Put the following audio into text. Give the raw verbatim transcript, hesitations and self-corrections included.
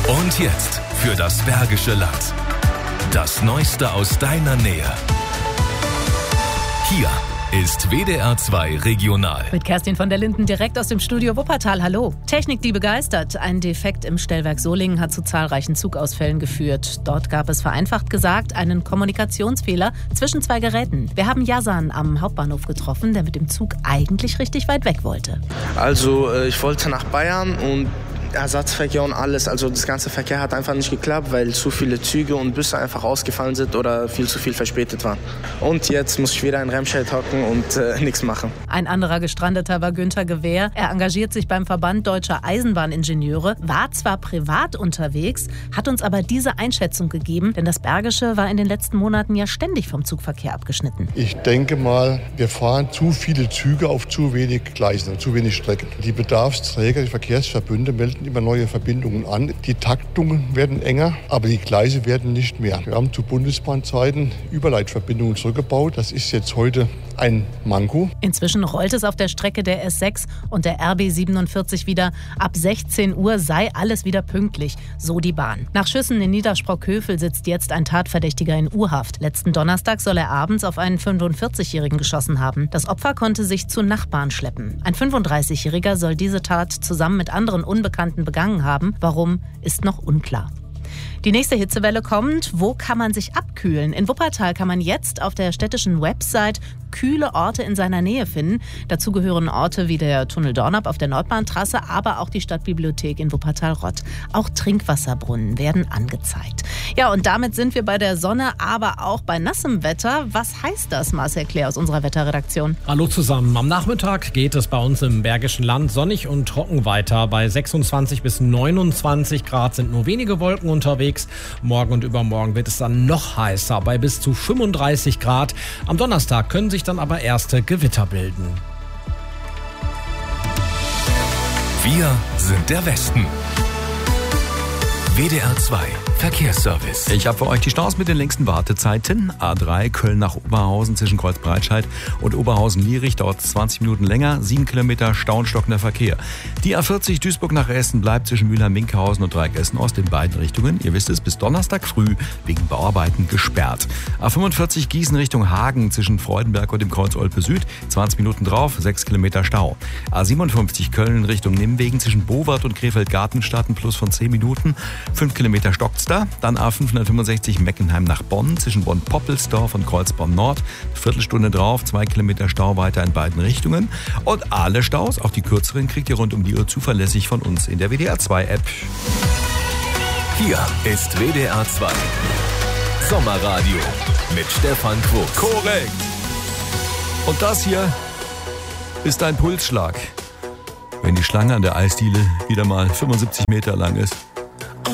Und jetzt für das Bergische Land. Das Neueste aus deiner Nähe. Hier ist W D R zwei Regional. Mit Kerstin von der Linden direkt aus dem Studio Wuppertal. Hallo. Technik, die begeistert. Ein Defekt im Stellwerk Solingen hat zu zahlreichen Zugausfällen geführt. Dort gab es vereinfacht gesagt einen Kommunikationsfehler zwischen zwei Geräten. Wir haben Yasan am Hauptbahnhof getroffen, der mit dem Zug eigentlich richtig weit weg wollte. Also ich wollte nach Bayern und Ersatzverkehr und alles, also das ganze Verkehr hat einfach nicht geklappt, weil zu viele Züge und Busse einfach ausgefallen sind oder viel zu viel verspätet waren. Und jetzt muss ich wieder in Remscheid hocken und äh, nichts machen. Ein anderer Gestrandeter war Günther Gewehr. Er engagiert sich beim Verband Deutscher Eisenbahningenieure, war zwar privat unterwegs, hat uns aber diese Einschätzung gegeben, denn das Bergische war in den letzten Monaten ja ständig vom Zugverkehr abgeschnitten. Ich denke mal, wir fahren zu viele Züge auf zu wenig Gleisen, zu wenig Strecken. Die Bedarfsträger, die Verkehrsverbünde melden immer neue Verbindungen an. Die Taktungen werden enger, aber die Gleise werden nicht mehr. Wir haben zu Bundesbahnzeiten Überleitverbindungen zurückgebaut. Das ist jetzt heute ein Manko. Inzwischen rollt es auf der Strecke der S sechs und der R B siebenundvierzig wieder. Ab sechzehn Uhr sei alles wieder pünktlich, so die Bahn. Nach Schüssen in Niedersprau-Kövel sitzt jetzt ein Tatverdächtiger in U-Haft. Letzten Donnerstag soll er abends auf einen fünfundvierzigjährigen geschossen haben. Das Opfer konnte sich zu Nachbarn schleppen. Ein fünfunddreißigjähriger soll diese Tat zusammen mit anderen Unbekannten begangen haben. Warum, ist noch unklar. Die nächste Hitzewelle kommt. Wo kann man sich abkühlen? In Wuppertal kann man jetzt auf der städtischen Website kühle Orte in seiner Nähe finden. Dazu gehören Orte wie der Tunnel Dornap auf der Nordbahntrasse, aber auch die Stadtbibliothek in Wuppertal-Rott. Auch Trinkwasserbrunnen werden angezeigt. Ja, und damit sind wir bei der Sonne, aber auch bei nassem Wetter. Was heißt das, Marcel Klär aus unserer Wetterredaktion? Hallo zusammen. Am Nachmittag geht es bei uns im Bergischen Land sonnig und trocken weiter. Bei sechsundzwanzig bis neunundzwanzig Grad sind nur wenige Wolken unterwegs. Morgen und übermorgen wird es dann noch heißer, bei bis zu fünfunddreißig Grad. Am Donnerstag können sich dann aber erste Gewitter bilden. Wir sind der Westen. W D R zwei Verkehrsservice. Ich habe für euch die Staus mit den längsten Wartezeiten. A drei Köln nach Oberhausen zwischen Kreuzbreitscheid und Oberhausen-Lierich dauert zwanzig Minuten länger. sieben Kilometer Stau und stockender Verkehr. Die A vierzig Duisburg nach Essen bleibt zwischen Mülheim-Minkhausen und Dreieck Essen-Ost in beiden Richtungen. Ihr wisst es, bis Donnerstag früh wegen Bauarbeiten gesperrt. A fünfundvierzig Gießen Richtung Hagen zwischen Freudenberg und dem Kreuz Olpe Süd. zwanzig Minuten drauf, sechs Kilometer Stau. A siebenundfünfzig Köln Richtung Nimwegen zwischen Bowart und Krefeld-Gartenstadt ein Plus von zehn Minuten. fünf Kilometer stockt's da. Dann A fünfhundertfünfundsechzig Meckenheim nach Bonn zwischen Bonn-Poppelsdorf und Kreuzborn Nord. Viertelstunde drauf, zwei Kilometer Stau weiter in beiden Richtungen. Und alle Staus, auch die kürzeren, kriegt ihr rund um die Uhr zuverlässig von uns in der W D R zwei App. Hier ist W D R zwei Sommerradio mit Stefan Quo. Korrekt. Und das hier ist ein Pulsschlag. Wenn die Schlange an der Eisdiele wieder mal fünfundsiebzig Meter lang ist.